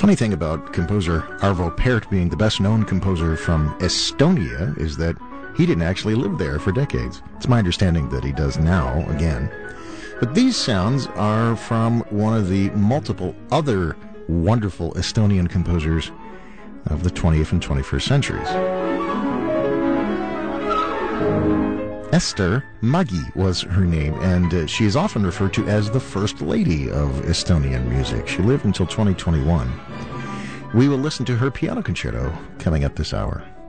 Funny thing about composer Arvo Pärt being the best-known composer from Estonia is that he didn't actually live there for decades. It's my understanding that he does now, again. But these sounds are from one of the multiple other wonderful Estonian composers of the 20th and 21st centuries. Ester Mägi was her name, and she is often referred to as the First Lady of Estonian music. She lived until 2021. We will listen to her piano concerto coming up this hour.